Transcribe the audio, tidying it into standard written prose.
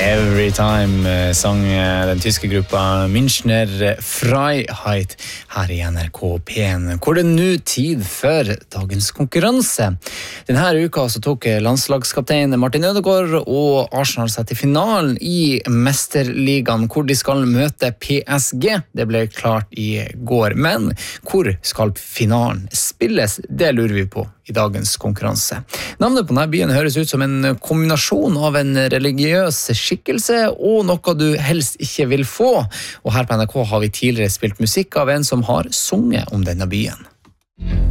Every Time sang den tyske gruppa Münchner Freiheit her I NRK P1, hvor det nå tid for dagens konkurranse. Denne uka så tok landslagskaptein Martin Ødegaard og Arsenal seg til finalen I Mesterligaen, hvor de skal møte PSG. Det ble klart I går, men hvor skal finalen spilles? Det lurer vi på I dagens konkurranse. Navnet på denne byen høres ut som en kombinasjon av en religiøs skikkelse og noe du helst ikke vil få. Og her på NRK har vi tidligere spilt musikk av en som har sunget om denne byen.